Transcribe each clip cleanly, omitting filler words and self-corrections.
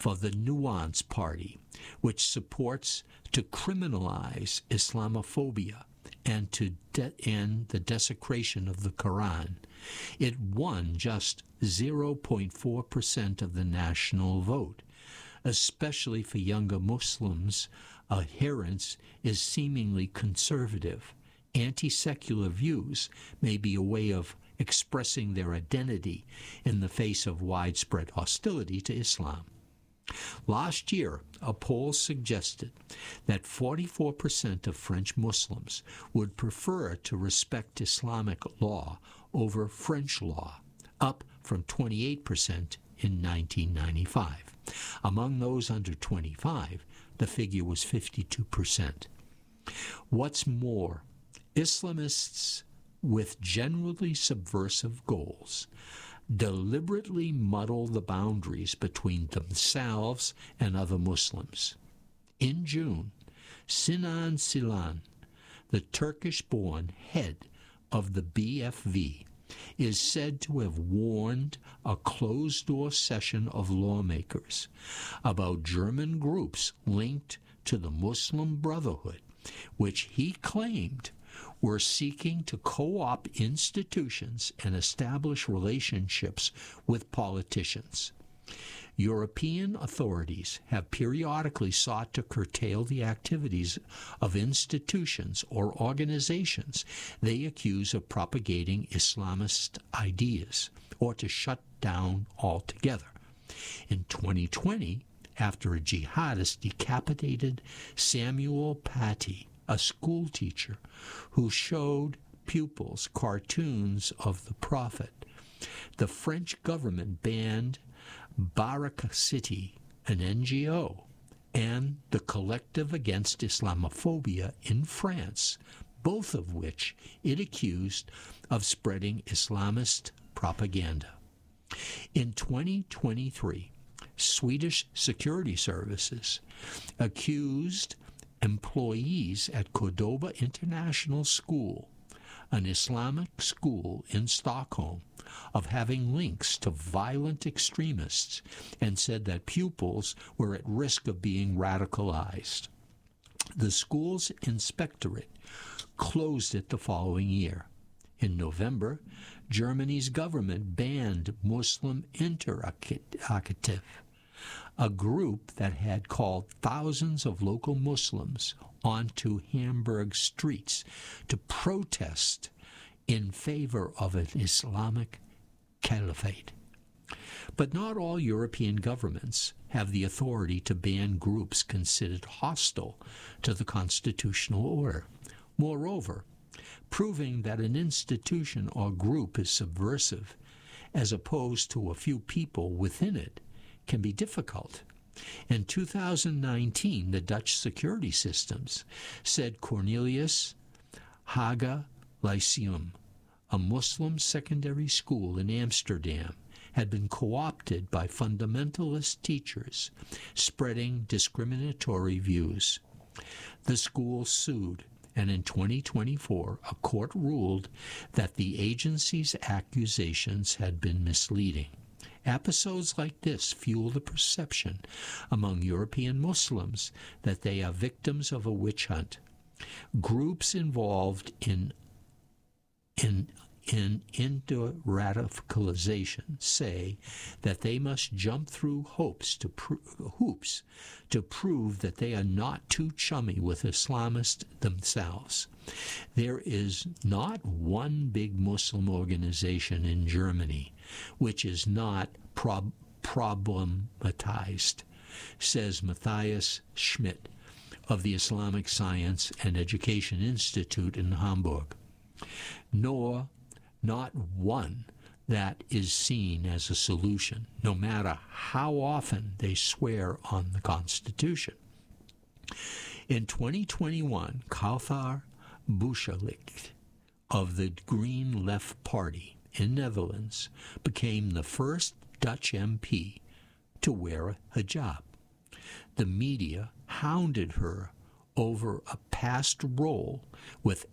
for the Nuance Party, which supports to criminalize Islamophobia and to end the desecration of the Quran. It won just 0.4% of the national vote. Especially for younger Muslims, adherence is seemingly conservative. Anti-secular views may be a way of expressing their identity in the face of widespread hostility to Islam. Last year, a poll suggested that 44% of French Muslims would prefer to respect Islamic law over French law, up from 28% in 1995. Among those under 25, the figure was 52%. What's more, Islamists with generally subversive goals deliberately muddle the boundaries between themselves and other Muslims. In June, Sinan Sinan, the Turkish-born head of the BFV, is said to have warned a closed-door session of lawmakers about German groups linked to the Muslim Brotherhood, which he claimed were seeking to co-opt institutions and establish relationships with politicians. European authorities have periodically sought to curtail the activities of institutions or organizations they accuse of propagating Islamist ideas, or to shut down altogether. In 2020, after a jihadist decapitated Samuel Paty, a school teacher who showed pupils cartoons of the Prophet, the French government banned Baraka City, an NGO, and the Collective Against Islamophobia in France, both of which it accused of spreading Islamist propaganda. In 2023, Swedish security services accused employees at Cordoba International School, an Islamic school in Stockholm, of having links to violent extremists, and said that pupils were at risk of being radicalized. The school's inspectorate closed it the following year. In November, Germany's government banned Muslim Interaktiv, a group that had called thousands of local Muslims onto Hamburg streets to protest in favor of an Islamic caliphate. But not all European governments have the authority to ban groups considered hostile to the constitutional order. Moreover, proving that an institution or group is subversive, as opposed to a few people within it, can be difficult. In 2019, the Dutch security systems said Cornelius Haga Lyceum, a Muslim secondary school in Amsterdam, had been co-opted by fundamentalist teachers spreading discriminatory views. The school sued, and in 2024, a court ruled that the agency's accusations had been misleading. Episodes like this fuel the perception among European Muslims that they are victims of a witch hunt. Groups involved in radicalization say that they must jump through hoops to prove that they are not too chummy with Islamists themselves. There is not one big Muslim organization in Germany which is not problematized, says Matthias Schmidt of the Islamic Science and Education Institute in Hamburg, nor not one that is seen as a solution, no matter how often they swear on the Constitution. In 2021, Kauthar Bouchalik of the Green Left Party in Netherlands became the first Dutch MP to wear a hijab. The media hounded her over a past role with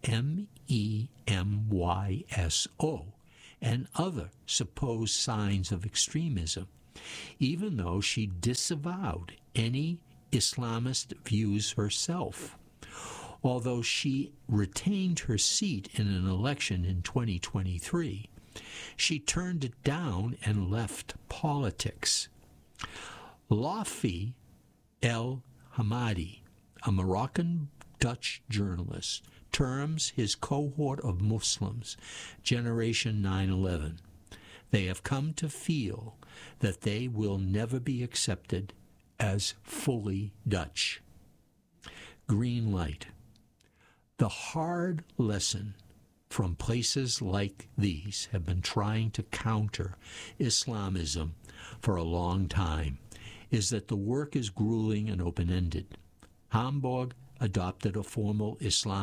MEMYSO and other supposed signs of extremism even though she disavowed any Islamist views herself. Although she retained her seat in an election in 2023, she turned it down and left politics. Lafi El Hamadi, a Moroccan-Dutch journalist, terms his cohort of Muslims Generation 9/11. They have come to feel that they will never be accepted as fully Dutch. Green light. The hard lesson from places like these have been trying to counter Islamism for a long time is that the work is grueling and open-ended. Hamburg adopted a formal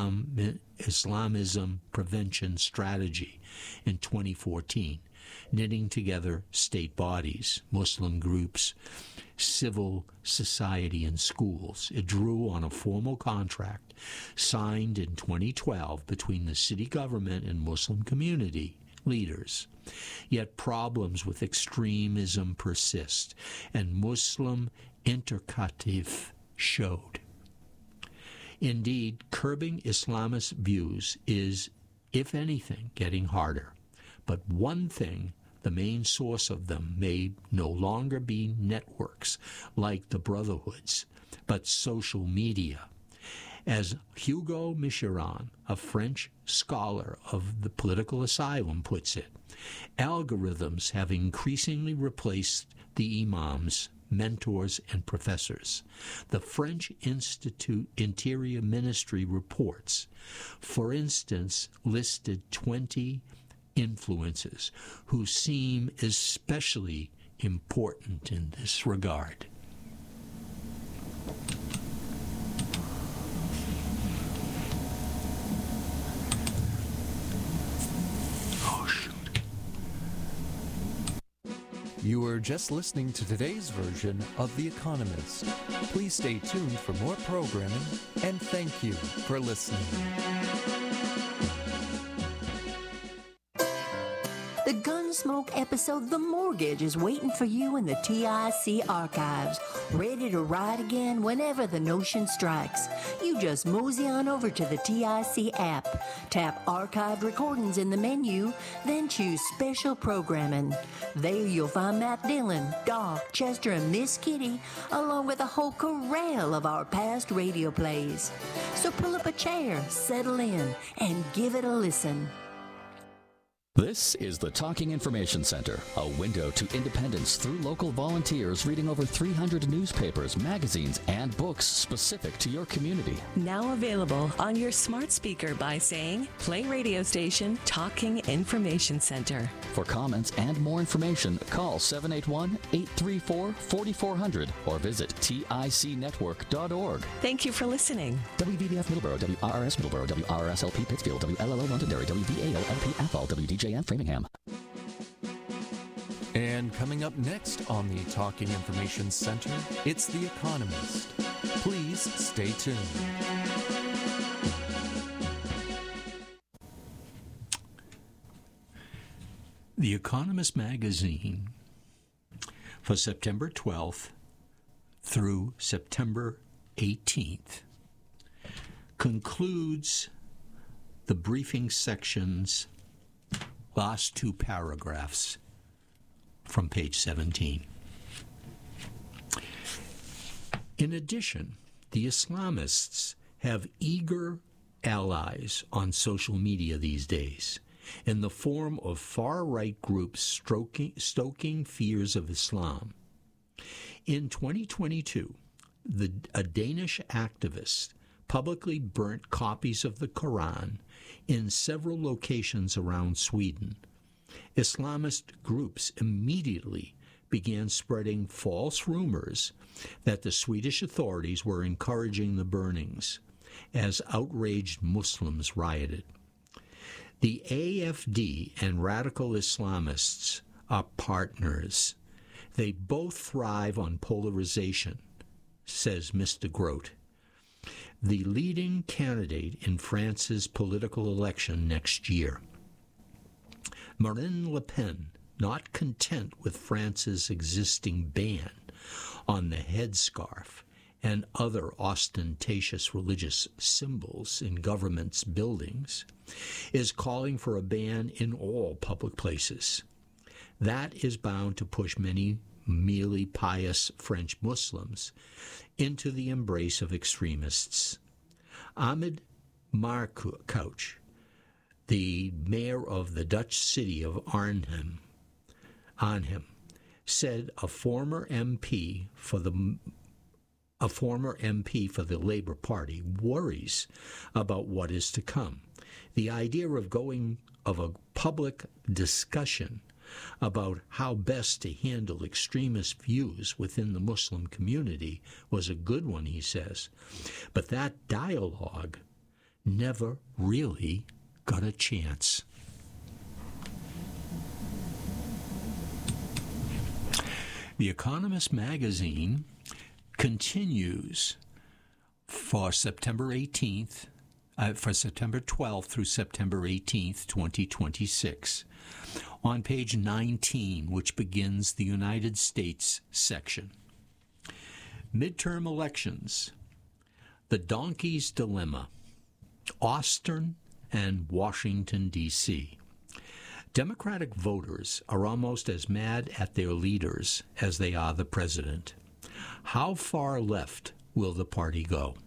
Islamism prevention strategy in 2014, knitting together state bodies, Muslim groups, civil society, and schools. It drew on a formal contract signed in 2012 between the city government and Muslim community leaders. Yet problems with extremism persist, and Muslim intercative showed. Indeed, curbing Islamist views is, if anything, getting harder. But one thing, the main source of them may no longer be networks like the Brotherhoods, but social media. As Hugo Micheron, a French scholar of the political asylum, puts it, algorithms have increasingly replaced the imams, mentors, and professors. The French Interior Ministry reports, for instance, listed 20 influences who seem especially important in this regard. You were just listening to today's version of The Economist. Please stay tuned for more programming, and thank you for listening. The Gunsmoke episode The Mortgage is waiting for you in the TIC archives, ready to ride again whenever the notion strikes. You just mosey on over to the TIC app, tap Archived Recordings in the menu, then choose Special Programming. There you'll find Matt Dillon, Doc, Chester, and Miss Kitty, along with a whole corral of our past radio plays. So pull up a chair, settle in, and give it a listen. This is the Talking Information Center, a window to independence through local volunteers reading over 300 newspapers, magazines, and books specific to your community. Now available on your smart speaker by saying, play radio station Talking Information Center. For comments and more information, call 781-834-4400 or visit ticnetwork.org. Thank you for listening. WVBF Middleborough, WRRS Middleborough, WRSLP Pittsfield, WLLO Londonderry, WVAO-LP Athol, WDJN Framingham. And coming up next on the Talking Information Center, it's The Economist. Please stay tuned. The Economist magazine for September 12th through September 18th concludes the briefing section's last two paragraphs from page 17. In addition, the Islamists have eager allies on social media these days in the form of far-right groups stoking fears of Islam. In 2022, a Danish activist publicly burnt copies of the Quran in several locations around Sweden. Islamist groups immediately began spreading false rumors that the Swedish authorities were encouraging the burnings as outraged Muslims rioted. The AFD and radical Islamists are partners. They both thrive on polarization, says Mr. Grote, the leading candidate in France's political election next year. Marine Le Pen not content with France's existing ban on the headscarf and other ostentatious religious symbols in government's buildings, is calling for a ban in all public places. That is bound to push many merely pious French Muslims into the embrace of extremists. Ahmed Marcouch, the mayor of the Dutch city of Arnhem, said a former MP for the Labour Party worries about what is to come. The idea of a public discussion about how best to handle extremist views within the Muslim community was a good one, he says. But that dialogue never really got a chance. The Economist magazine continues for September 12th through September 18th, 2026. On page 19, which begins the United States section. Midterm elections. The Donkey's Dilemma. Austin and Washington, D.C. Democratic voters are almost as mad at their leaders as they are the president. How far left will the party go?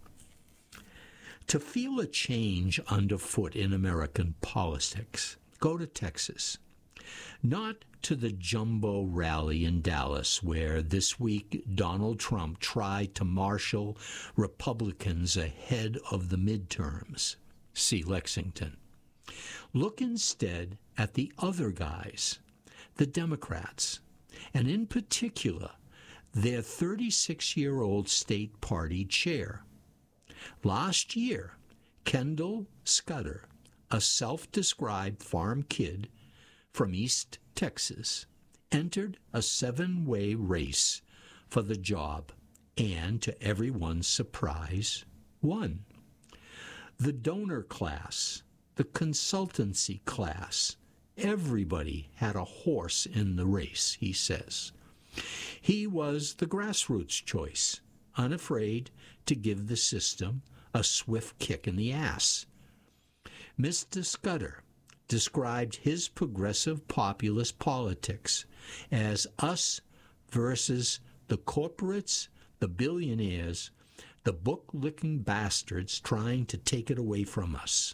To feel a change underfoot in American politics, go to Texas. Not to the jumbo rally in Dallas, where this week Donald Trump tried to marshal Republicans ahead of the midterms. See Lexington. Look instead at the other guys, the Democrats, and in particular, their 36-year-old state party chair. Last year, Kendall Scudder, a self-described farm kid from East Texas, entered a 7-way race for the job and, to everyone's surprise, won. The donor class, the consultancy class, everybody had a horse in the race, he says. He was the grassroots choice, unafraid to give the system a swift kick in the ass. Mr. Scudder described his progressive populist politics as us versus the corporates, the billionaires, the book-licking bastards trying to take it away from us.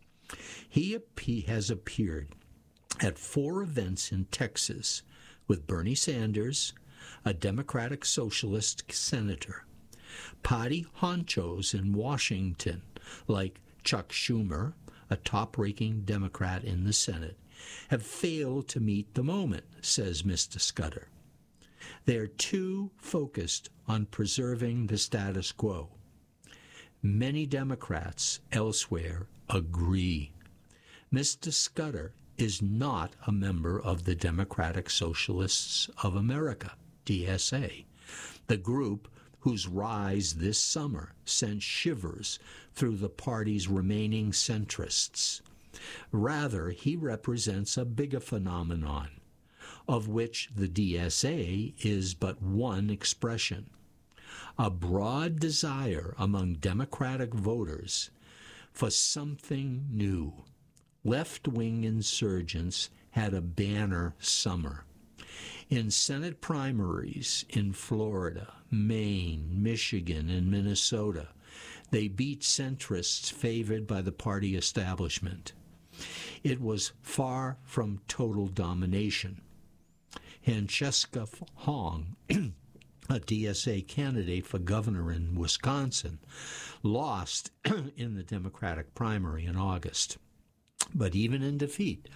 He has appeared at 4 events in Texas with Bernie Sanders, a Democratic Socialist senator, party honchos in Washington like Chuck Schumer, a top-ranking Democrat in the Senate, have failed to meet the moment, says Mr. Scudder. They're too focused on preserving the status quo. Many Democrats elsewhere agree. Mr. Scudder is not a member of the Democratic Socialists of America, DSA, the group whose rise this summer sent shivers through the party's remaining centrists. Rather, he represents a bigger phenomenon, of which the DSA is but one expression. A broad desire among Democratic voters for something new. Left-wing insurgents had a banner summer. In Senate primaries in Florida, Maine, Michigan, and Minnesota, they beat centrists favored by the party establishment. It was far from total domination. Hancheska Hong, a DSA candidate for governor in Wisconsin, lost in the Democratic primary in August. But even in defeat,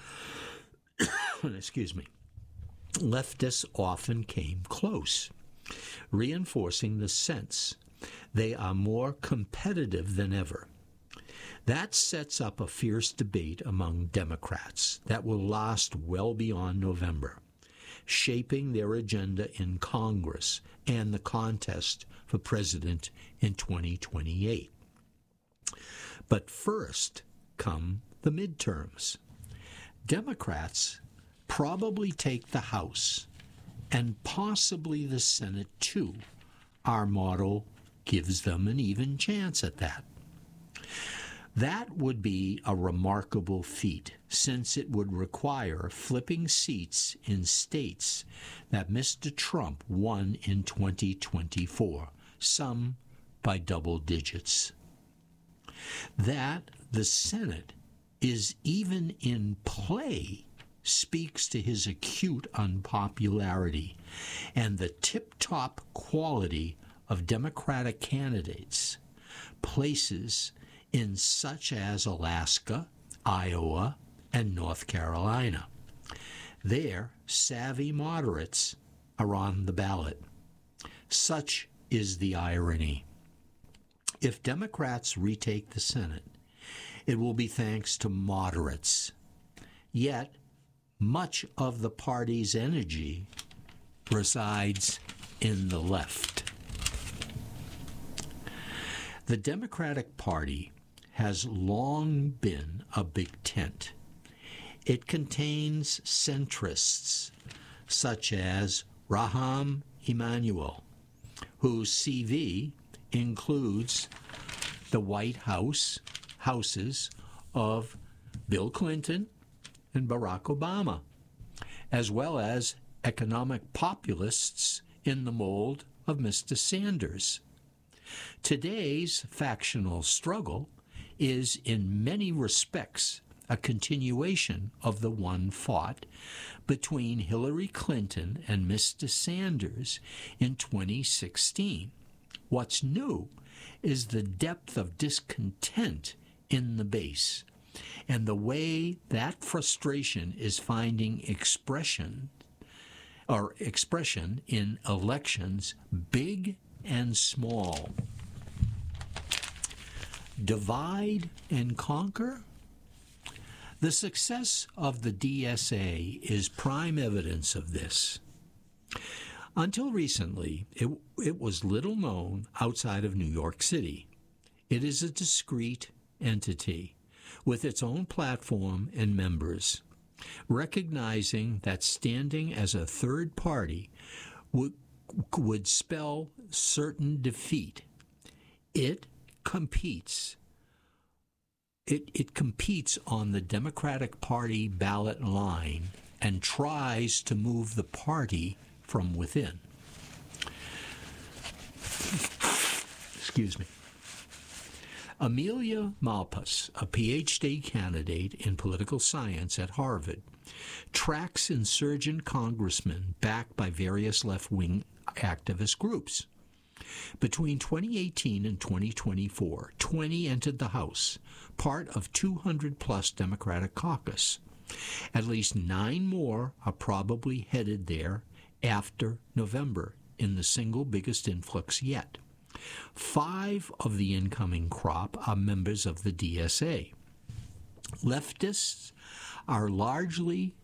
leftists often came close, reinforcing the sense they are more competitive than ever. That sets up a fierce debate among Democrats that will last well beyond November, shaping their agenda in Congress and the contest for president in 2028. But first come the midterms. Democrats probably take the House and possibly the Senate too. Our model gives them an even chance at that. That would be a remarkable feat, since it would require flipping seats in states that Mr. Trump won in 2024, some by double digits. That the Senate is even in play speaks to his acute unpopularity and the tip-top quality of Democratic candidates, places in such as Alaska, Iowa, and North Carolina. There, savvy moderates are on the ballot. Such is the irony. If Democrats retake the Senate, it will be thanks to moderates. Yet, much of the party's energy resides in the left. The Democratic Party has long been a big tent. It contains centrists such as Rahm Emanuel, whose CV includes the White houses of Bill Clinton and Barack Obama, as well as economic populists in the mold of Mr. Sanders. Today's factional struggle is in many respects a continuation of the one fought between Hillary Clinton and Mr. Sanders in 2016. What's new is the depth of discontent in the base and the way that frustration is finding expression in elections, big and small. Divide and conquer? The success of the DSA is prime evidence of this. Until recently, it was little known outside of New York City. It is a discrete entity with its own platform and members. Recognizing that standing as a third party would spell certain defeat, it competes on the Democratic Party ballot line and tries to move the party from within. Excuse me. Amelia Malpass, a PhD candidate in political science at Harvard, tracks insurgent congressmen backed by various left-wing activist groups. Between 2018 and 2024, 20 entered the House, part of 200-plus Democratic caucus. At least 9 more are probably headed there after November, in the single biggest influx yet. 5 of the incoming crop are members of the DSA. Leftists are largely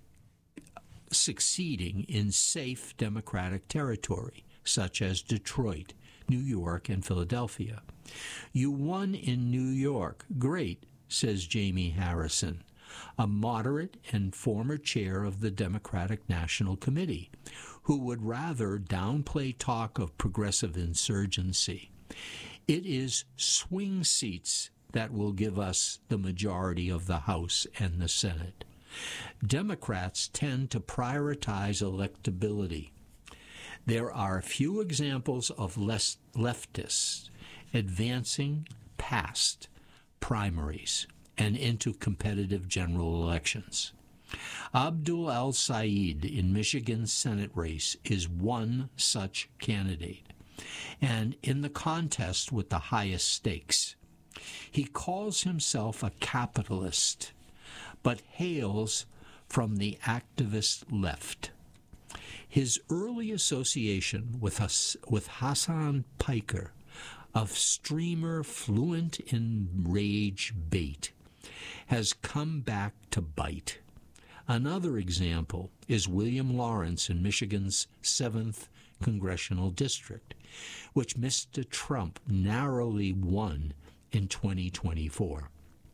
succeeding in safe Democratic territory, such as Detroit, New York, and Philadelphia. You won in New York. Great, says Jamie Harrison, a moderate and former chair of the Democratic National Committee, who would rather downplay talk of progressive insurgency. It is swing seats that will give us the majority of the House and the Senate. Democrats tend to prioritize electability. There are few examples of leftists advancing past primaries and into competitive general elections. Abdul al-Sayed in Michigan's Senate race is one such candidate, and in the contest with the highest stakes. He calls himself a capitalist, but hails from the activist left. His early association with Hassan Piker, a streamer fluent in rage bait, has come back to bite. Another example is William Lawrence in Michigan's 7th Congressional District, which Mr. Trump narrowly won in 2024.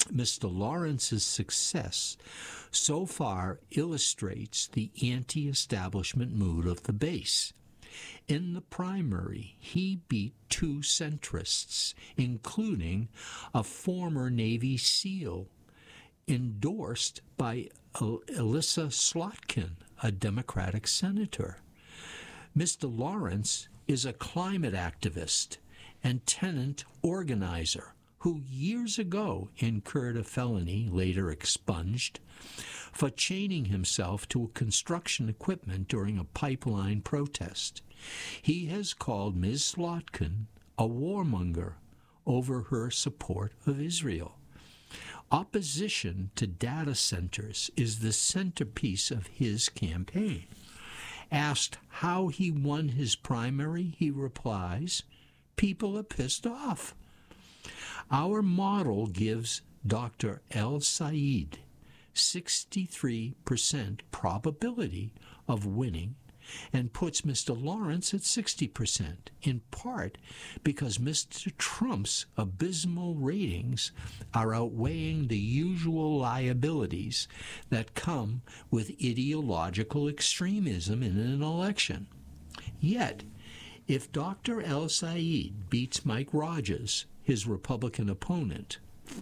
Mr. Lawrence's success so far illustrates the anti-establishment mood of the base. In the primary, he beat two centrists, including a former Navy SEAL, endorsed by Elissa Slotkin, a Democratic senator. Mr. Lawrence is a climate activist and tenant organizer who years ago incurred a felony, later expunged, for chaining himself to construction equipment during a pipeline protest. He has called Ms. Slotkin a warmonger over her support of Israel. Opposition to data centers is the centerpiece of his campaign. Asked how he won his primary, he replies, "People are pissed off." Our model gives Dr. El-Sayed 63% probability of winning and puts Mr. Lawrence at 60%, in part because Mr. Trump's abysmal ratings are outweighing the usual liabilities that come with ideological extremism in an election. Yet, if Dr. El-Sayed beats Mike Rogers, his Republican opponent,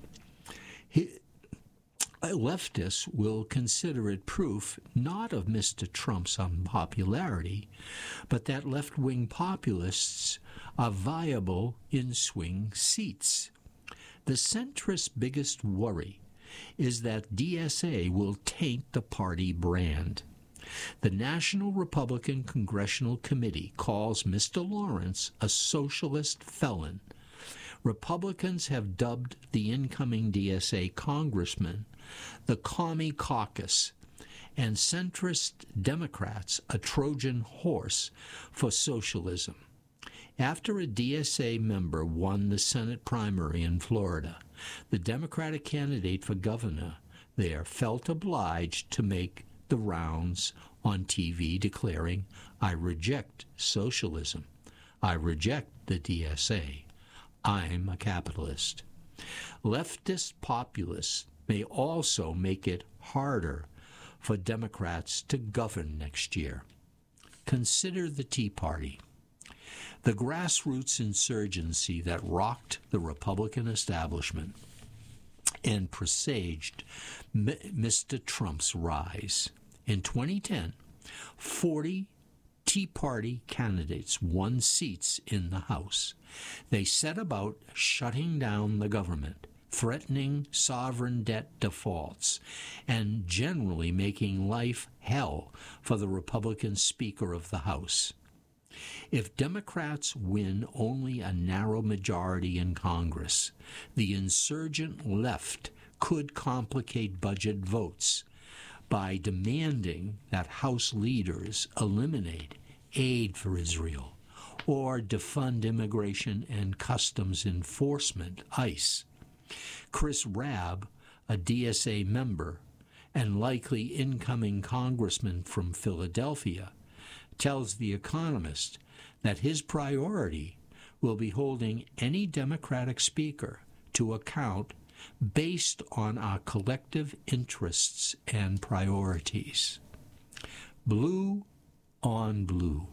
leftists will consider it proof not of Mr. Trump's unpopularity, but that left-wing populists are viable in swing seats. The centrist's biggest worry is that DSA will taint the party brand. The National Republican Congressional Committee calls Mr. Lawrence a socialist felon. Republicans have dubbed the incoming DSA congressman the Commie Caucus, and centrist Democrats a Trojan horse for socialism. After a DSA member won the Senate primary in Florida, the Democratic candidate for governor there felt obliged to make the rounds on TV declaring, "I reject socialism. I reject the DSA. I'm a capitalist." Leftist populists may also make it harder for Democrats to govern next year. Consider the Tea Party, the grassroots insurgency that rocked the Republican establishment and presaged Mr. Trump's rise. In 2010, 40 Tea Party candidates won seats in the House. They set about shutting down the government, threatening sovereign debt defaults, and generally making life hell for the Republican Speaker of the House. If Democrats win only a narrow majority in Congress, the insurgent left could complicate budget votes by demanding that House leaders eliminate aid for Israel or defund immigration and customs enforcement, ICE. Chris Rabb, a DSA member and likely incoming congressman from Philadelphia, tells The Economist that his priority will be holding any Democratic speaker to account based on our collective interests and priorities. Blue on blue.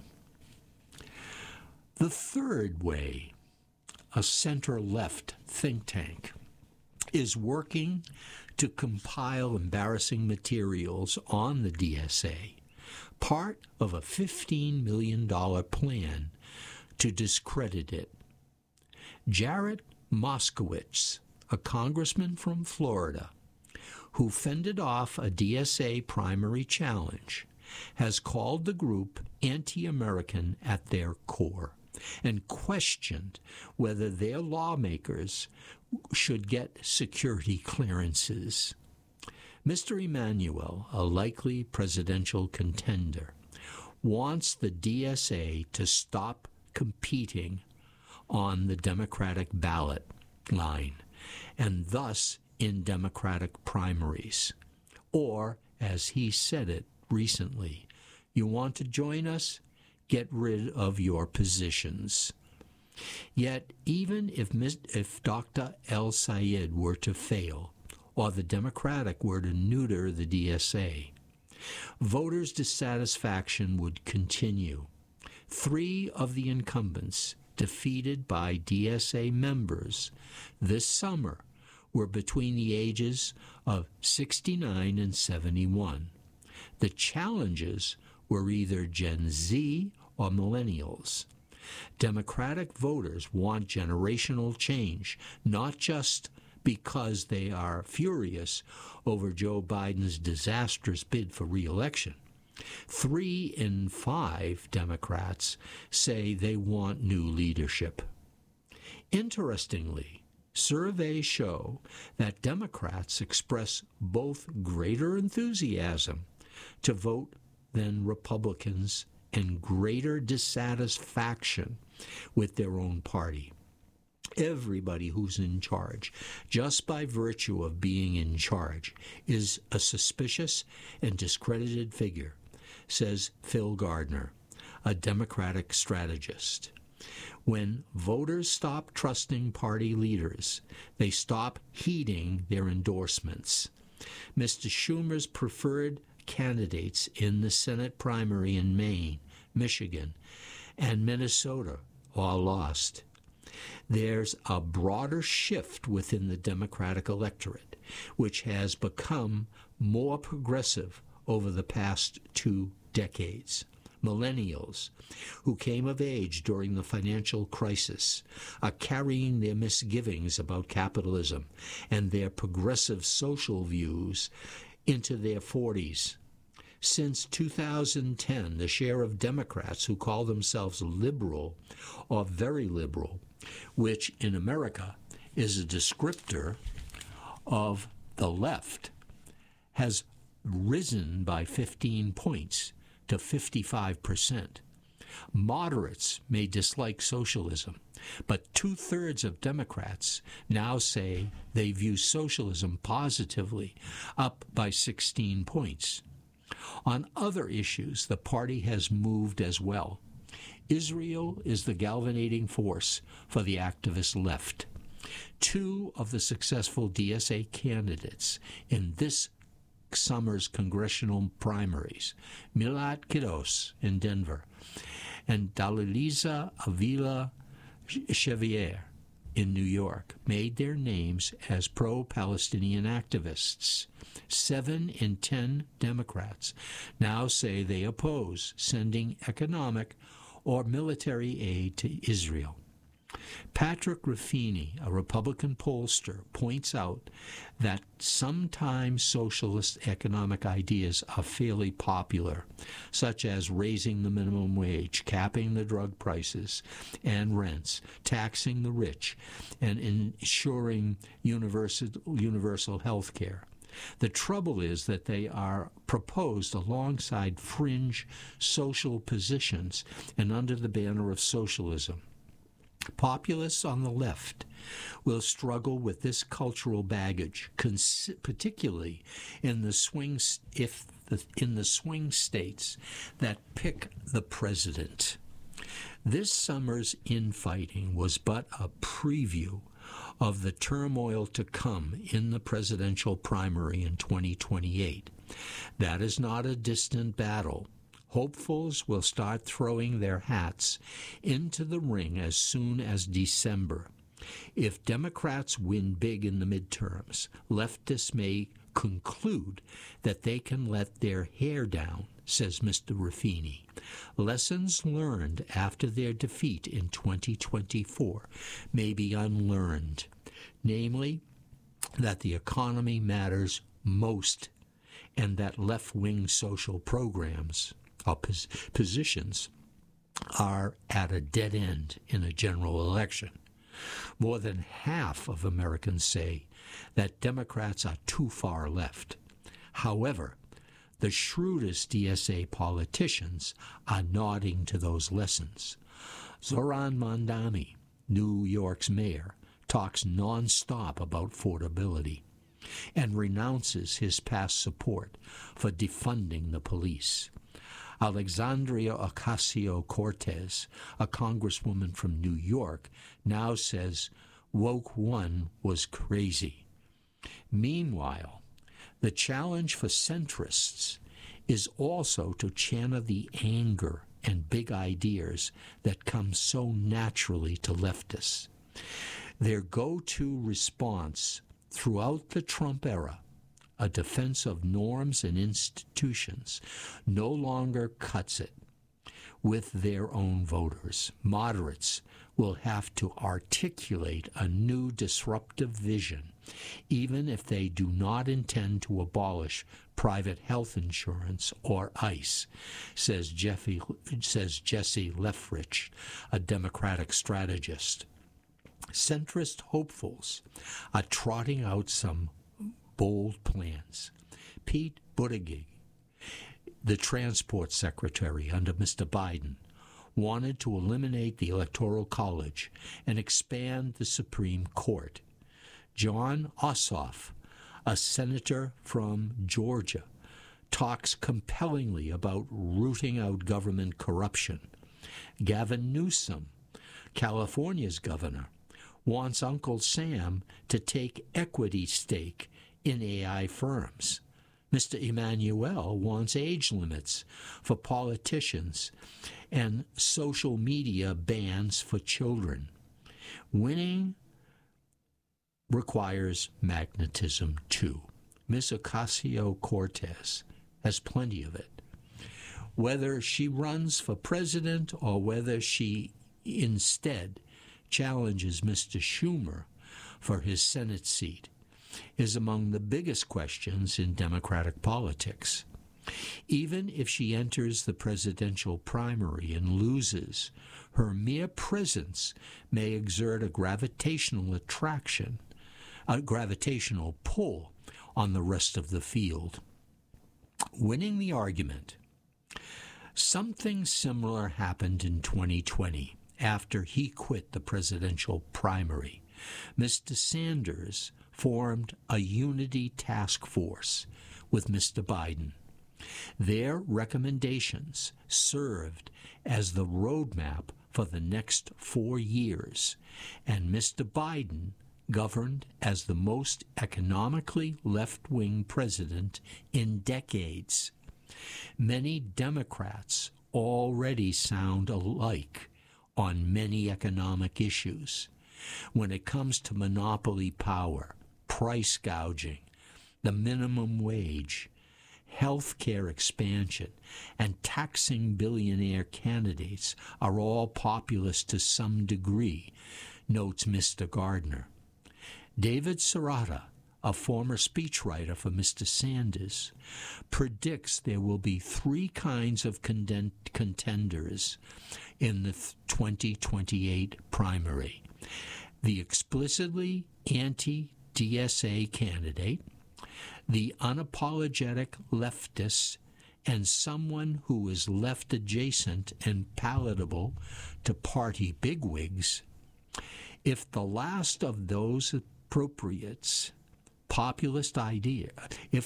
The third way a center-left think tank is working to compile embarrassing materials on the DSA, part of a $15 million plan to discredit it. Jared Moskowitz, a congressman from Florida, who fended off a DSA primary challenge, has called the group anti-American at their core and questioned whether their lawmakers should get security clearances. Mr. Emanuel, a likely presidential contender, wants the DSA to stop competing on the Democratic ballot line and thus in Democratic primaries. Or, as he said it recently, "You want to join us? Get rid of your positions." Yet, even if Dr. El-Sayed were to fail, or the Democratic were to neuter the DSA. Voters' dissatisfaction would continue. 3 of the incumbents defeated by DSA members this summer were between the ages of 69 and 71. The challenges were either Gen Z or millennials. Democratic voters want generational change, not just because they are furious over Joe Biden's disastrous bid for re-election. 3 in 5 Democrats say they want new leadership. Interestingly, surveys show that Democrats express both greater enthusiasm to vote than Republicans and greater dissatisfaction with their own party. Everybody who's in charge, just by virtue of being in charge, is a suspicious and discredited figure, says Phil Gardner, a Democratic strategist. When voters stop trusting party leaders, they stop heeding their endorsements. Mr. Schumer's preferred candidates in the Senate primary in Maine, Michigan, and Minnesota all lost. There's a broader shift within the Democratic electorate, which has become more progressive over the past 2 decades. Millennials, who came of age during the financial crisis, are carrying their misgivings about capitalism and their progressive social views into their 40s. Since 2010, the share of Democrats who call themselves liberal or very liberal, which in America is a descriptor of the left, has risen by 15 points to 55%. Moderates may dislike socialism, but 2/3 of Democrats now say they view socialism positively, up by 16 points. On other issues, the party has moved as well. Israel is the galvanizing force for the activist left. 2 of the successful DSA candidates in this summer's congressional primaries, Milad Kiddos in Denver and Daliliza Avila Chevier in New York, made their names as pro-Palestinian activists. 7 in 10 Democrats now say they oppose sending economic or military aid to Israel. Patrick Ruffini, a Republican pollster, points out that sometimes socialist economic ideas are fairly popular, such as raising the minimum wage, capping the drug prices and rents, taxing the rich, and ensuring universal health care. The trouble is that they are proposed alongside fringe social positions and under the banner of socialism. Populists on the left will struggle with this cultural baggage, particularly in the swing states that pick the president. This summer's infighting was but a preview of the turmoil to come in the presidential primary in 2028. That is not a distant battle. Hopefuls will start throwing their hats into the ring as soon as December. If Democrats win big in the midterms, leftists may conclude that they can let their hair down, says Mr. Ruffini. Lessons learned after their defeat in 2024 may be unlearned, namely that the economy matters most and that left-wing social programs positions are at a dead end in a general election. More than half of Americans say that Democrats are too far left. However, the shrewdest DSA politicians are nodding to those lessons. Zohran Mamdani, New York's mayor, talks nonstop about affordability and renounces his past support for defunding the police. Alexandria Ocasio-Cortez, a congresswoman from New York, now says woke one was crazy. Meanwhile, the challenge for centrists is also to channel the anger and big ideas that come so naturally to leftists. Their go-to response throughout the Trump era, a defense of norms and institutions, no longer cuts it with their own voters. Moderates will have to articulate a new disruptive vision, even if they do not intend to abolish private health insurance or ICE, says Jesse Lefferich, a Democratic strategist. Centrist hopefuls are trotting out some bold plans. Pete Buttigieg, the transport secretary under Mr. Biden, wanted to eliminate the Electoral College and expand the Supreme Court. John Ossoff, a senator from Georgia, talks compellingly about rooting out government corruption. Gavin Newsom, California's governor, wants Uncle Sam to take equity stake in AI firms. Mr. Emanuel wants age limits for politicians and social media bans for children. Winning requires magnetism, too. Ms. Ocasio-Cortez has plenty of it. Whether she runs for president or whether she instead challenges Mr. Schumer for his Senate seat is among the biggest questions in Democratic politics. Even if she enters the presidential primary and loses, her mere presence may exert a gravitational pull on the rest of the field. Winning the argument. Something similar happened in 2020 after he quit the presidential primary. Mr. Sanders formed a unity task force with Mr. Biden. Their recommendations served as the roadmap for the next 4 years, and Mr. Biden governed as the most economically left-wing president in decades. Many Democrats already sound alike on many economic issues. When it comes to monopoly power, price gouging, the minimum wage, health care expansion, and taxing billionaire candidates are all populist to some degree, notes Mr. Gardner. David Serrata, a former speechwriter for Mr. Sanders, predicts there will be 3 kinds of contenders in the 2028 primary. The explicitly anti-DSA candidate, the unapologetic leftist, and someone who is left-adjacent and palatable to party bigwigs. If the last of those appropriates populist ideas,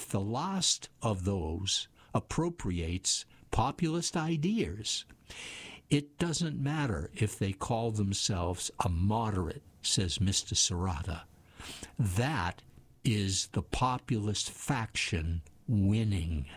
it doesn't matter if they call themselves a moderate, says Mr. Serrata. That is the populist faction winning.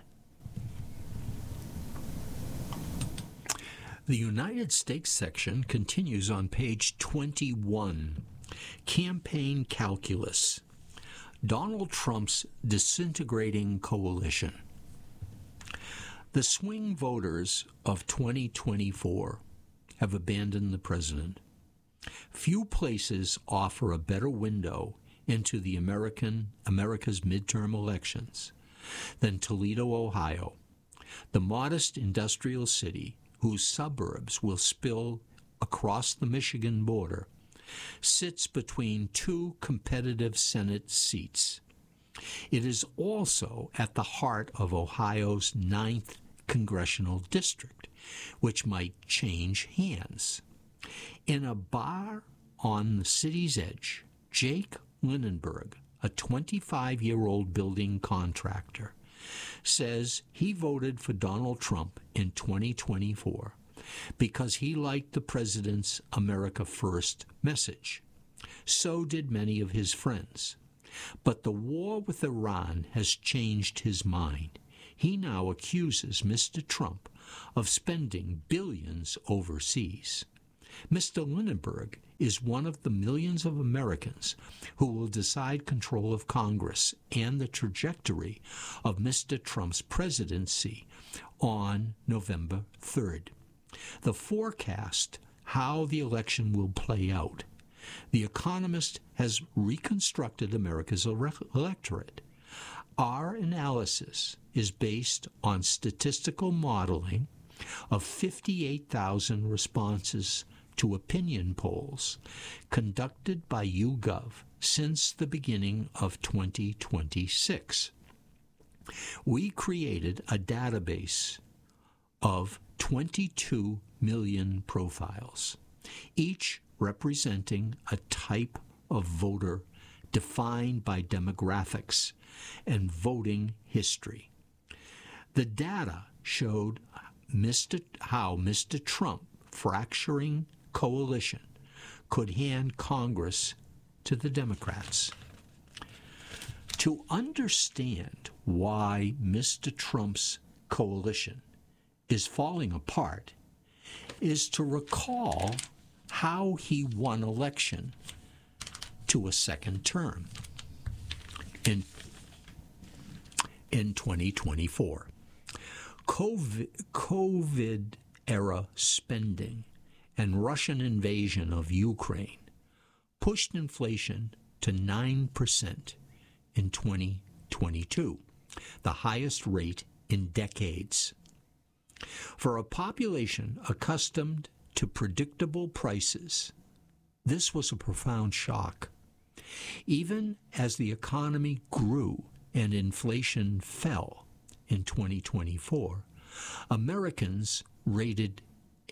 The United States section continues on page 21. Campaign calculus. Donald Trump's disintegrating coalition. The swing voters of 2024 have abandoned the president. Few places offer a better window into the America's midterm elections than Toledo, Ohio, the modest industrial city whose suburbs will spill across the Michigan border, sits between 2 competitive Senate seats. It is also at the heart of Ohio's 9th congressional district, which might change hands. In a bar on the city's edge, Jake Lindenberg, a 25-year-old building contractor, says he voted for Donald Trump in 2024 because he liked the president's America First message. So did many of his friends. But the war with Iran has changed his mind. He now accuses Mr. Trump of spending billions overseas. Mr. Lindbergh is one of the millions of Americans who will decide control of Congress and the trajectory of Mr. Trump's presidency on November 3rd. The forecast how the election will play out. The Economist has reconstructed America's electorate. Our analysis is based on statistical modeling of 58,000 responses to opinion polls conducted by YouGov since the beginning of 2026. We created a database of 22 million profiles, each representing a type of voter defined by demographics and voting history. The data showed how Mr. Trump, fracturing coalition, could hand Congress to the Democrats. To understand why Mr. Trump's coalition is falling apart is to recall how he won election to a second term in 2024. COVID-era spending and Russian invasion of Ukraine pushed inflation to 9% in 2022, the highest rate in decades. For a population accustomed to predictable prices, this was a profound shock. Even as the economy grew and inflation fell in 2024, Americans rated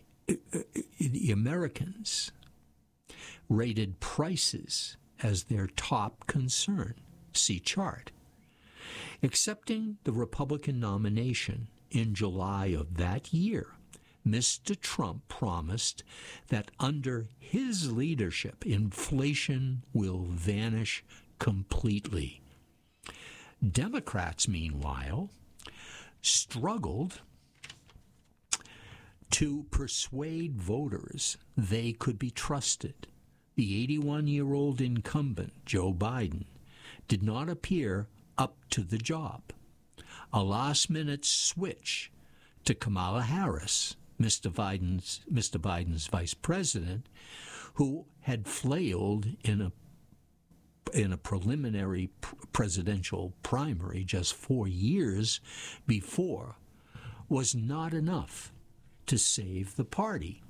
prices as their top concern. See chart. Accepting the Republican nomination in July of that year, Mr. Trump promised that under his leadership, inflation will vanish completely. Democrats, meanwhile, struggled to persuade voters they could be trusted. The 81-year-old incumbent, Joe Biden, did not appear up to the job. A last-minute switch to Kamala Harris, Mr. Biden's vice president, who had flailed in a preliminary presidential primary just 4 years before, was not enough to save the party.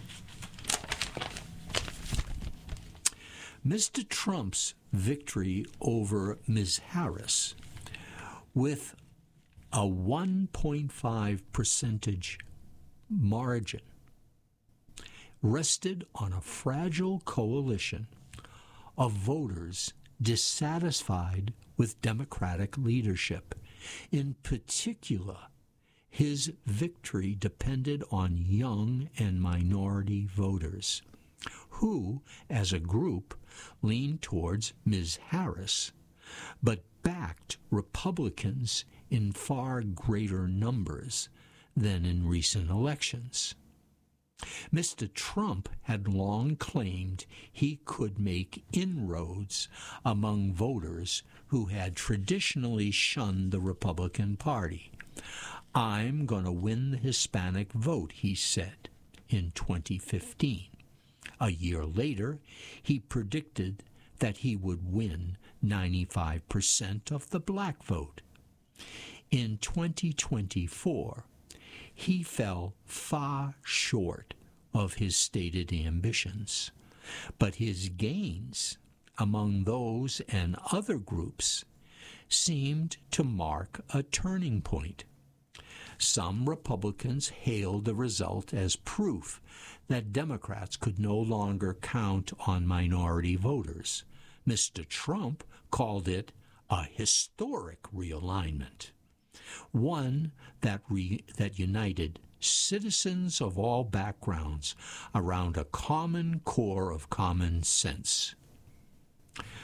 Mr. Trump's victory over Ms. Harris, with a 1.5 percentage margin, rested on a fragile coalition of voters dissatisfied with Democratic leadership. In particular, his victory depended on young and minority voters, who, as a group, leaned towards Ms. Harris, but backed Republicans in far greater numbers than in recent elections. Mr. Trump had long claimed he could make inroads among voters who had traditionally shunned the Republican Party. "I'm going to win the Hispanic vote," he said in 2015. A year later, he predicted that he would win 95% of the black vote. In 2024, he fell far short of his stated ambitions, but his gains among those and other groups seemed to mark a turning point. Some Republicans hailed the result as proof that Democrats could no longer count on minority voters. Mr. Trump called it a historic realignment, one that united citizens of all backgrounds around a common core of common sense.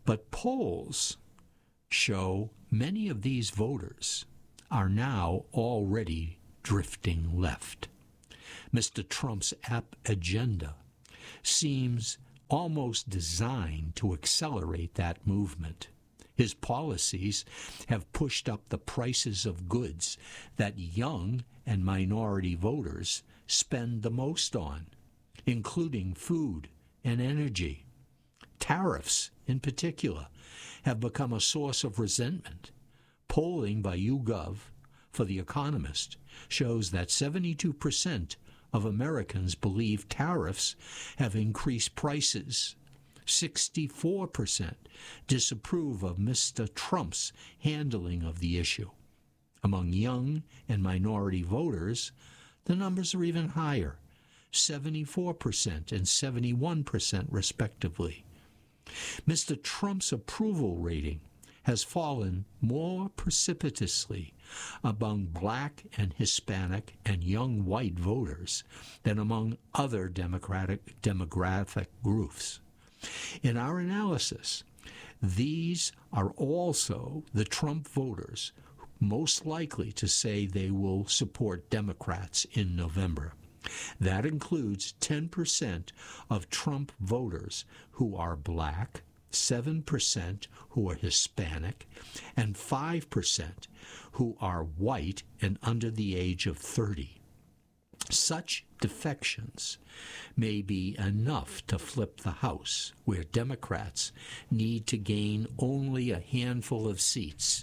But polls show many of these voters are now already drifting left. Mr. Trump's agenda seems almost designed to accelerate that movement. His policies have pushed up the prices of goods that young and minority voters spend the most on, including food and energy. Tariffs, in particular, have become a source of resentment. Polling by YouGov for The Economist shows that 72% of Americans believe tariffs have increased prices. 64% disapprove of Mr. Trump's handling of the issue. Among young and minority voters, the numbers are even higher, 74% and 71% respectively. Mr. Trump's approval rating has fallen more precipitously among black and Hispanic and young white voters than among other demographic groups. In our analysis, these are also the Trump voters most likely to say they will support Democrats in November. That includes 10% of Trump voters who are black, 7% who are Hispanic, and 5% who are white and under the age of 30. Such defections may be enough to flip the House, where Democrats need to gain only a handful of seats.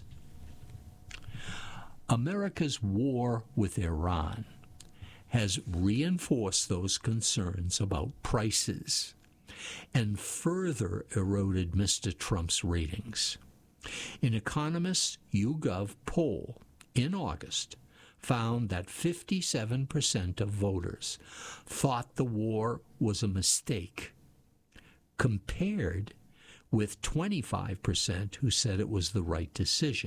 America's war with Iran has reinforced those concerns about prices and further eroded Mr. Trump's ratings. An Economist YouGov poll in August found that 57% of voters thought the war was a mistake, compared with 25% who said it was the right decision.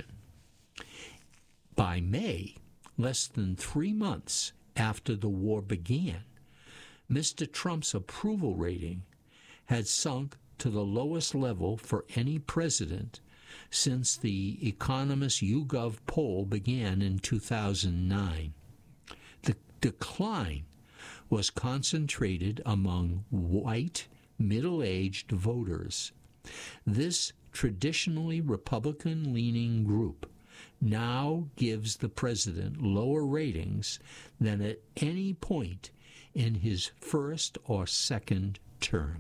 By May, less than 3 months after the war began, Mr. Trump's approval rating had sunk to the lowest level for any president since the Economist YouGov poll began in 2009. The decline was concentrated among white, middle-aged voters. This traditionally Republican-leaning group now gives the president lower ratings than at any point in his first or second term.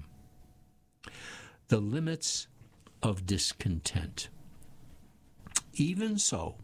The limits of discontent. Even so,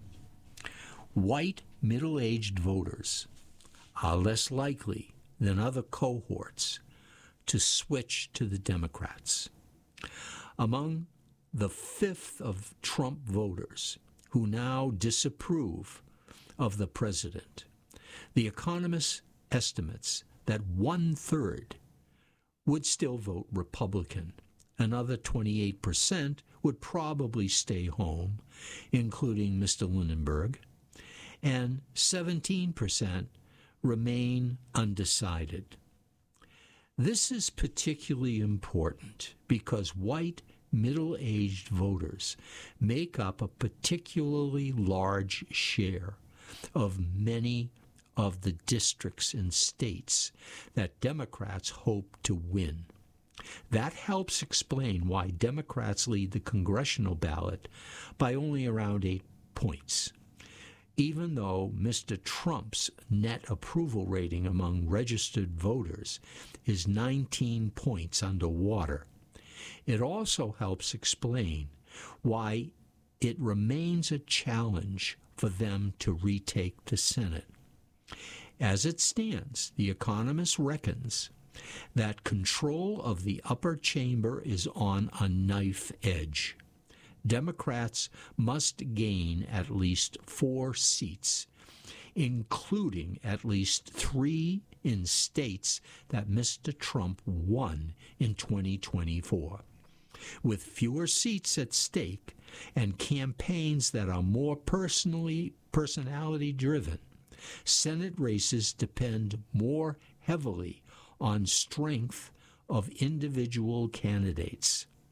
white middle-aged voters are less likely than other cohorts to switch to the Democrats. Among the fifth of Trump voters who now disapprove of the president, The Economist estimates that 1/3 would still vote Republican. Another 28% would probably stay home, including Mr. Lindenberg, and 17% remain undecided. This is particularly important because white middle-aged voters make up a particularly large share of many of the districts and states that Democrats hope to win. That helps explain why Democrats lead the congressional ballot by only around 8 points. Even though Mr. Trump's net approval rating among registered voters is 19 points underwater, it also helps explain why it remains a challenge for them to retake the Senate. As it stands, The Economist reckons that control of the upper chamber is on a knife edge. Democrats must gain at least 4 seats, including at least 3 in states that Mr. Trump won in 2024. With fewer seats at stake and campaigns that are more personality-driven, Senate races depend more heavily on strength of individual candidates.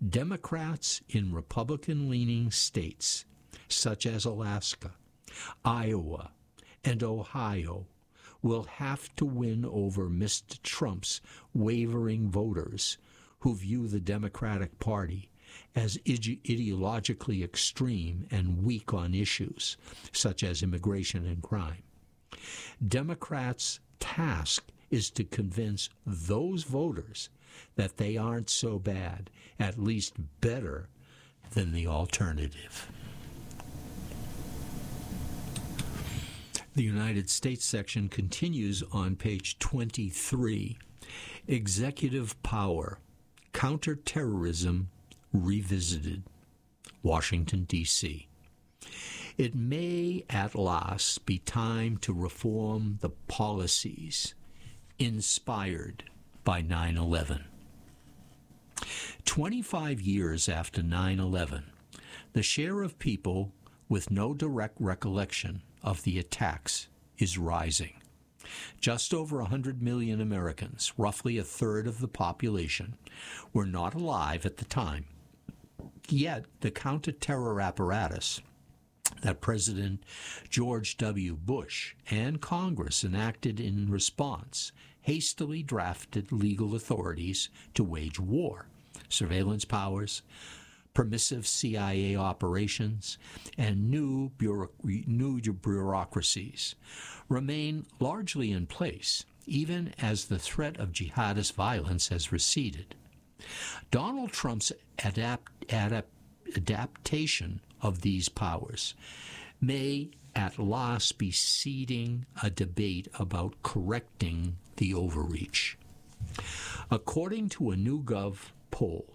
Democrats in Republican-leaning states, such as Alaska, Iowa, and Ohio, will have to win over Mr. Trump's wavering voters who view the Democratic Party as ideologically extreme and weak on issues such as immigration and crime. Democrats' task is to convince those voters that they aren't so bad, at least better than the alternative. The United States section continues on page 23. Executive power, counterterrorism revisited. Washington, D.C. It may at last be time to reform the policies inspired by 9/11. 25 years after 9/11, the share of people with no direct recollection of the attacks is rising. Just over 100 million Americans, roughly a third of the population, were not alive at the time. Yet the counter-terror apparatus that President George W. Bush and Congress enacted in response hastily drafted legal authorities to wage war, surveillance powers, permissive CIA operations, and new bureaucracies remain largely in place, even as the threat of jihadist violence has receded. Donald Trump's adaptation of these powers may at last be seeding a debate about correcting the overreach. According to a YouGov poll,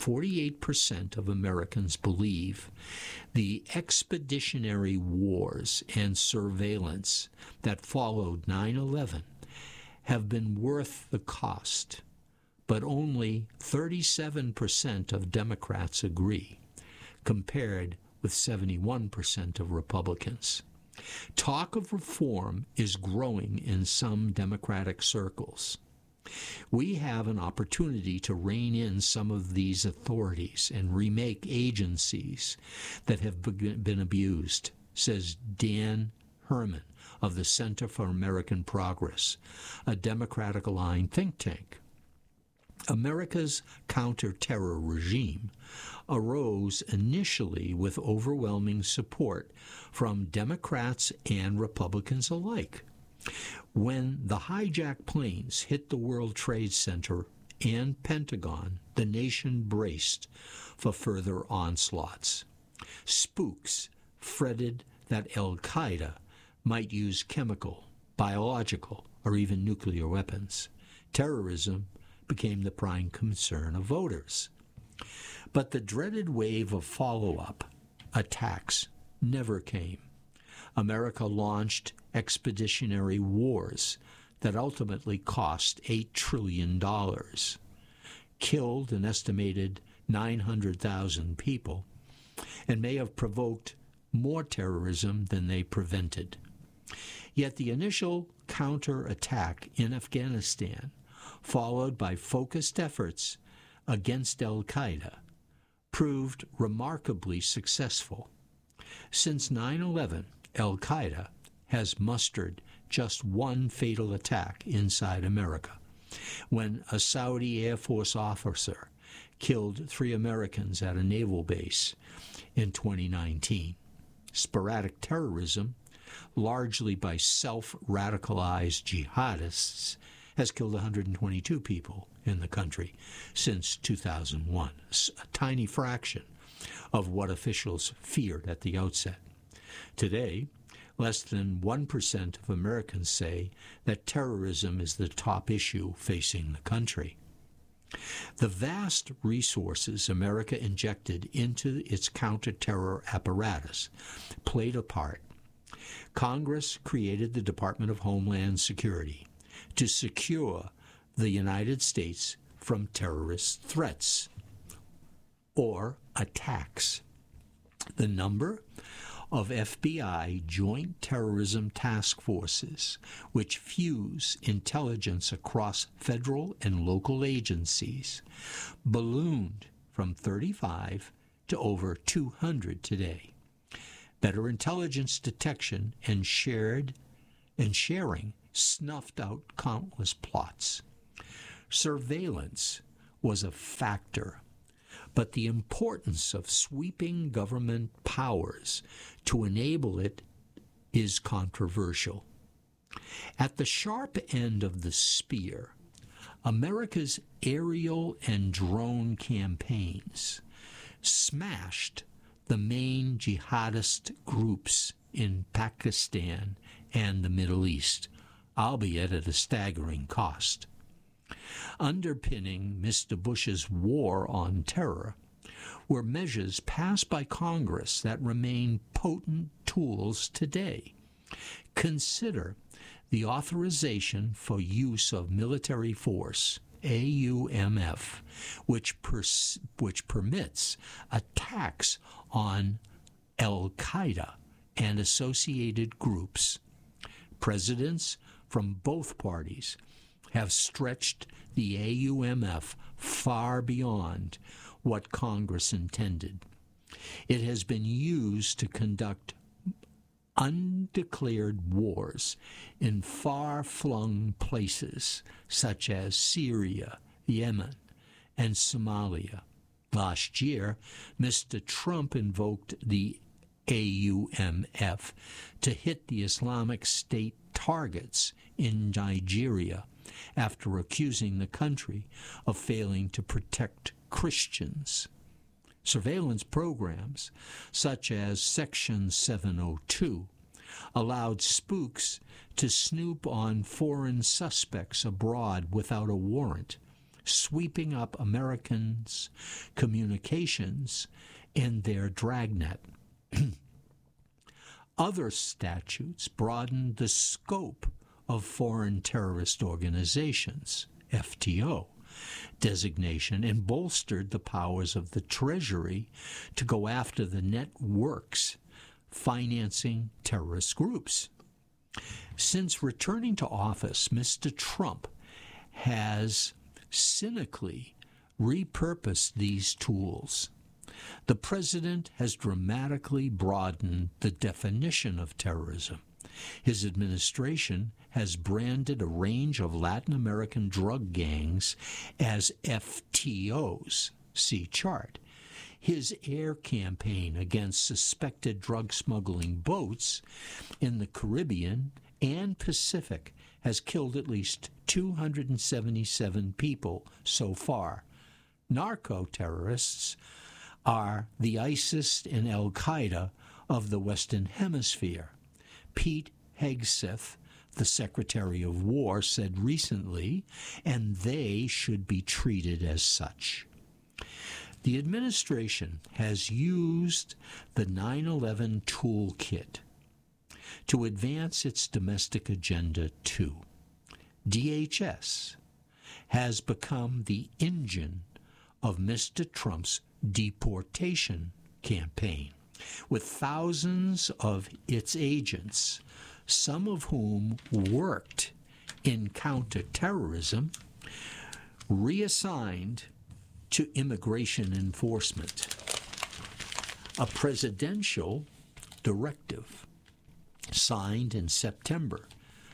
48% of Americans believe the expeditionary wars and surveillance that followed 9/11 have been worth the cost, but only 37% of Democrats agree, compared with 71% of Republicans. Talk of reform is growing in some Democratic circles. We have an opportunity to rein in some of these authorities and remake agencies that have been abused, says Dan Herman of the Center for American Progress, a Democratic-aligned think tank. America's counter-terror regime arose initially with overwhelming support from Democrats and Republicans alike. When the hijacked planes hit the World Trade Center and Pentagon, the nation braced for further onslaughts. Spooks fretted that al-Qaeda might use chemical, biological, or even nuclear weapons. Terrorism became the prime concern of voters. But the dreaded wave of follow-up attacks never came. America launched expeditionary wars that ultimately cost $8 trillion, killed an estimated 900,000 people, and may have provoked more terrorism than they prevented. Yet the initial counterattack in Afghanistan, followed by focused efforts against al-Qaeda, proved remarkably successful. Since 9/11, al-Qaeda has mustered just one fatal attack inside America, when a Saudi Air Force officer killed 3 Americans at a naval base in 2019. Sporadic terrorism, largely by self-radicalized jihadists, has killed 122 people in the country since 2001, a tiny fraction of what officials feared at the outset. Today, less than 1% of Americans say that terrorism is the top issue facing the country. The vast resources America injected into its counter-terror apparatus played a part. Congress created the Department of Homeland Security to secure the United States from terrorist threats or attacks. The number of FBI joint terrorism task forces, which fuse intelligence across federal and local agencies, ballooned from 35 to over 200 today. Better intelligence detection and sharing snuffed out countless plots. Surveillance was a factor, but the importance of sweeping government powers to enable it is controversial. At the sharp end of the spear, America's aerial and drone campaigns smashed the main jihadist groups in Pakistan and the Middle East, albeit at a staggering cost. Underpinning Mr. Bush's war on terror were measures passed by Congress that remain potent tools today. Consider the authorization for use of military force, AUMF, which permits attacks on Al-Qaeda and associated groups. Presidents from both parties have stretched the AUMF far beyond what Congress intended. It has been used to conduct undeclared wars in far-flung places such as Syria, Yemen, and Somalia. Last year, Mr. Trump invoked the AUMF to hit the Islamic State targets in Nigeria after accusing the country of failing to protect Christians. Surveillance programs, such as Section 702, allowed spooks to snoop on foreign suspects abroad without a warrant, sweeping up Americans' communications in their dragnet. Other statutes broadened the scope of foreign terrorist organizations, FTO, designation, and bolstered the powers of the Treasury to go after the networks financing terrorist groups. Since returning to office, Mr. Trump has cynically repurposed these tools. The president has dramatically broadened the definition of terrorism. His administration has branded a range of Latin American drug gangs as FTOs. See chart. His air campaign against suspected drug smuggling boats in the Caribbean and Pacific has killed at least 277 people so far. Narco-terrorists are the ISIS and Al-Qaeda of the Western Hemisphere. Pete Hegseth, the Secretary of War, said recently, and they should be treated as such. The administration has used the 9/11 toolkit to advance its domestic agenda too. DHS has become the engine of Mr. Trump's deportation campaign, with thousands of its agents, some of whom worked in counterterrorism, reassigned to immigration enforcement. A presidential directive signed in September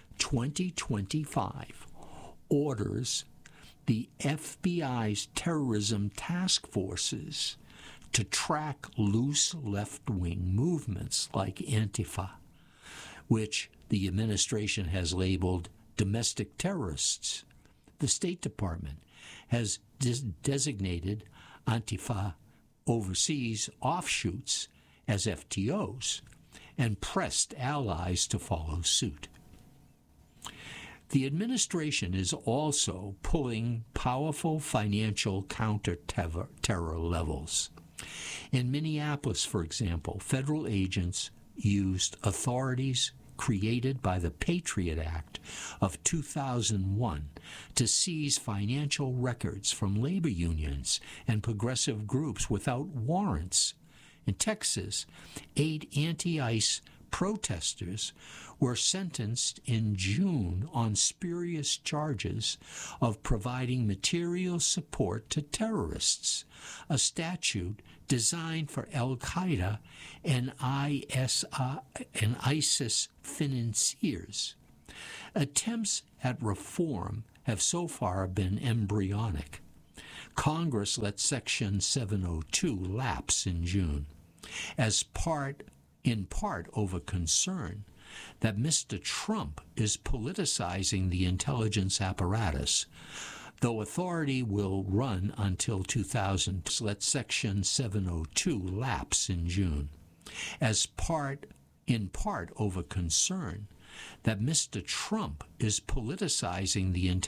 2025 orders the FBI's terrorism task forces to track loose left-wing movements like Antifa, which the administration has labeled domestic terrorists. The State Department has designated Antifa overseas offshoots as FTOs and pressed allies to follow suit. The administration is also pulling powerful financial counter-terror levels. In Minneapolis, for example, federal agents used authorities created by the Patriot Act of 2001 to seize financial records from labor unions and progressive groups without warrants. In Texas, 8 anti-ICE protesters were sentenced in June on spurious charges of providing material support to terrorists, a statute designed for Al-Qaeda and ISIS financiers. Attempts at reform have so far been embryonic. Congress let Section 702 lapse in June, in part over concern that Mr. Trump is politicizing the intelligence apparatus, though authority will run until 2000. Let Section 702 lapse in June, in part over concern that Mr. Trump is politicizing the intelligence